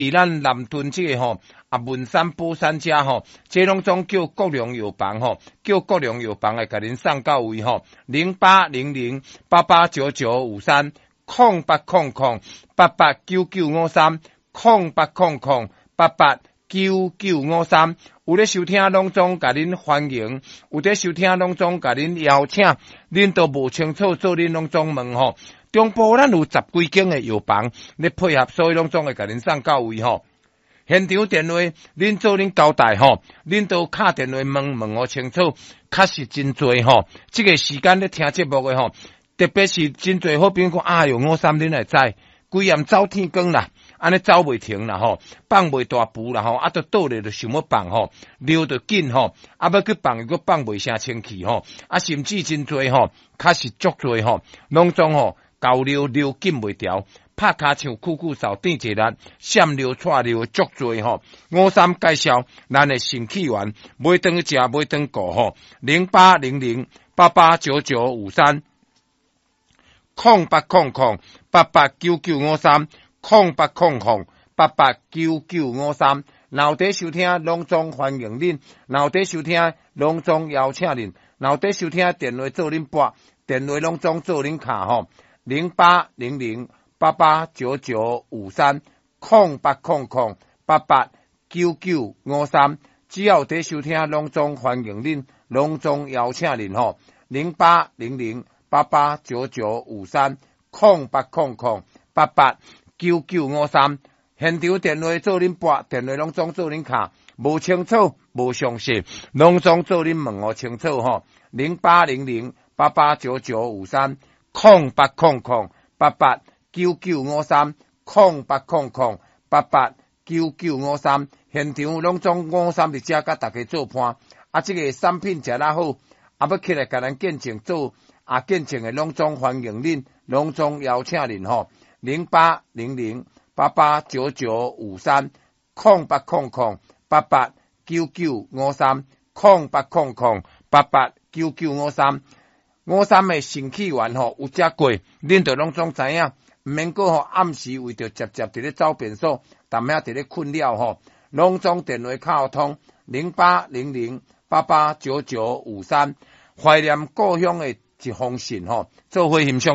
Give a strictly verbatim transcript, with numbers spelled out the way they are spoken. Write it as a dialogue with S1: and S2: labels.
S1: 以咱南屯这个吼啊文山宝山家吼，这拢总叫国良药房吼，叫国良药房来甲恁送到位吼，零八零零八八九九五三空八空空八八九九五三空八空空八八九九五三。有咧收听拢总甲恁欢迎，有咧收听拢总甲恁邀请，恁都无清楚做恁拢总问吼。中部咱有十几间的药房，咧配合，所以拢总会甲恁送到位吼。现场电话，恁做恁交代吼，恁都敲电话问问我清楚，确实真多吼。这个时间咧听节目的吼，特别是真多好朋友讲，哎哟，五三恁会知，规暗走天光啦，安尼走袂停啦吼，放袂大步啦吼，啊，都倒咧就想要放吼，溜得紧吼，啊，要去放又搁放袂成清气吼，啊，甚至真多吼，确实足多吼，拢总吼。高溜溜紧袂调，拍骹唱酷酷扫电一力，闪溜串溜足多吼。五三介绍咱的新起源，买当食买当顾吼，零八零零八八九九五三，空八空空八八九九五三，空八空空八八九九五三。脑袋收听拢总欢迎恁，脑袋收听拢总邀请恁，脑袋收听电话做恁拨，电话拢总做恁卡吼。零八零零八八九九五三空八空空八八九九五三，只要在收听拢总欢迎恁，拢总邀请恁吼。零八零零八八九九五三空八空空八八九九五三，现场电话做恁拨，电话拢总做恁卡，无清楚无详细，拢总做恁问我清楚吼。零八零零八八九九五三。空八空空八八九九五三，空八空空八八九九五三，现场拢总五三伫遮甲大家做伴，啊，这个产品食得好，啊，要起来甲咱见证做，啊，见证的拢总欢迎恁，拢总邀请恁吼，零八零零八八九九五三，空八空空八八九九五三，空八空空八八九九五三。五三的新起源吼有食过，恁着拢总知影，毋免过吼暗时为着接接伫咧走便所，淡仔伫咧困了吼，拢总电话敲通零八零零八八九九五三，怀念故乡的一封信吼，做伙欣赏。